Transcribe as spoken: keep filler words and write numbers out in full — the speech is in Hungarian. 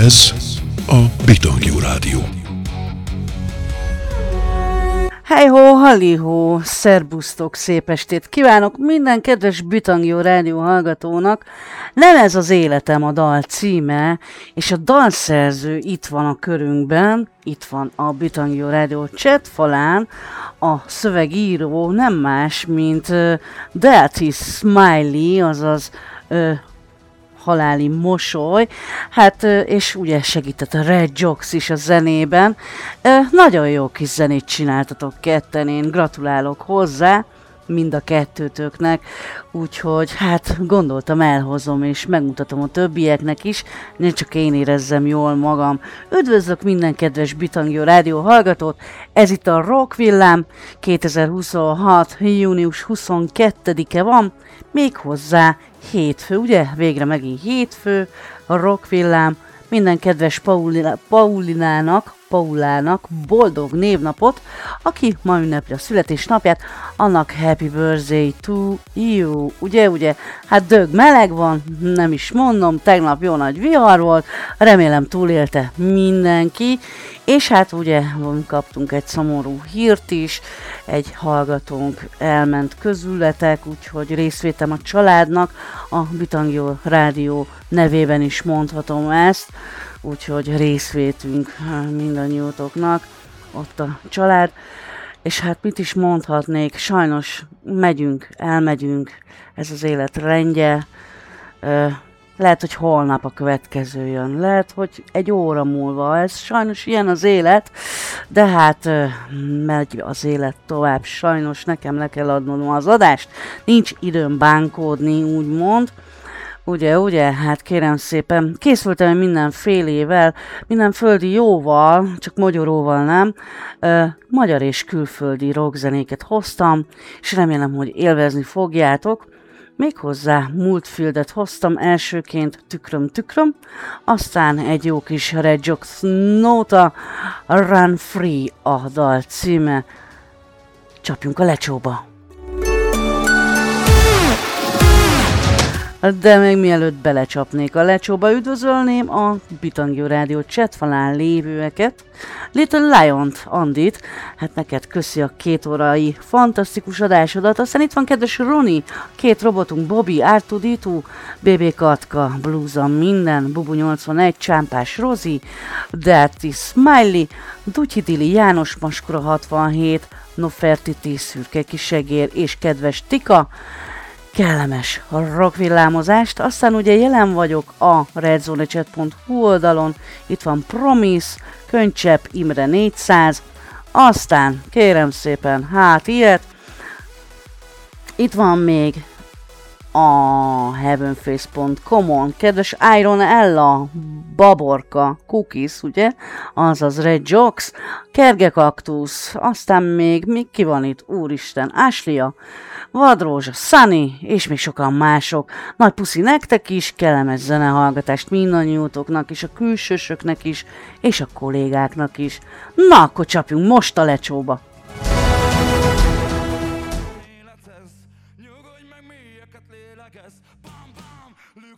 Ez a Bitangjú Rádió. Hejhó, halihó, szerbusztok, szép estét kívánok minden kedves Bitangjú Rádió hallgatónak. Nem ez az életem a dal címe, és a dalszerző itt van a körünkben, itt van a Bitangjú Rádió chat falán, a szövegíró nem más, mint uh, Dirty Smiley, azaz uh, haláli mosoly, hát és ugye segített a Red Jocks is a zenében. Nagyon jó kis zenét csináltatok ketten, én gratulálok hozzá mind a kettőtöknek, úgyhogy hát gondoltam elhozom és megmutatom a többieknek is, ne csak én érezzem jól magam. Üdvözlök minden kedves Bitangjú Rádió hallgatót, ez itt a Rock Villám, kétezer-huszonhat. június huszonkettedike van, méghozzá hétfő, ugye? Végre megint hétfő, a Rock Villám, minden kedves Paulina, Paulinának, Paulának boldog névnapot, aki ma ünnepli a születésnapját, annak happy birthday to you, ugye, ugye, hát dög meleg van, nem is mondom, tegnap jó nagy vihar volt, remélem túlélte mindenki, és hát ugye kaptunk egy szomorú hírt is, egy hallgatónk elment közületek, úgyhogy részvétem a családnak, a Bitangjú Rádió nevében is mondhatom ezt, úgyhogy részvétünk mindannyiótoknak, ott a család, és hát mit is mondhatnék, sajnos megyünk, elmegyünk, ez az élet rendje, lehet, hogy holnap a következő jön, lehet, hogy egy óra múlva, ez sajnos ilyen az élet, de hát megy az élet tovább, sajnos nekem le kell adnom az adást, nincs időm bánkódni, úgymond. Ugye, ugye, hát kérem szépen, készültem mindenfélével, minden földi jóval, csak magyaróval nem, ö, magyar és külföldi rockzenéket hoztam, és remélem, hogy élvezni fogjátok. Méghozzá Multfieldet hoztam elsőként, tükröm, tükröm, aztán egy jó kis Red Jocks nóta, Run Free a dal címe. Csapjunk a lecsóba! De még mielőtt belecsapnék a lecsóba, üdvözölném a Bitangjú Rádió chatfalán lévőeket. Little Lion-t, Andit, hát neked köszi a két órai fantasztikus adásodat. Aztán itt van kedves Roni, két robotunk, Bobby, R kettő D kettő, bé bé Katka, Bluesa minden, Bubu nyolcvanegy, Csámpás Rozi, Dirty Smiley, Dutyi Dili, János Maskora hatvanhét, Nofertiti, Szürke Kisegér és kedves Tika. Kellemes rockvillámozást, aztán ugye jelen vagyok a redzonechat pont hu oldalon, itt van Promise, Könycsepp, Imre négyszáz, aztán kérem szépen, hát ilyet, itt van még a heavenface pont com-on, kedves Iron Ella, Baborka, Cookies, ugye, azaz Red Jocks, Kerge Kaktusz, aztán még, még ki van itt, úristen, Ashley, Vadrózsa, Sunny, és még sokan mások. Nagy puszi nektek is, kellemes zenehallgatást mindannyiótoknak, és a külsősöknek is, és a kollégáknak is. Na, akkor csapjunk most a lecsóba!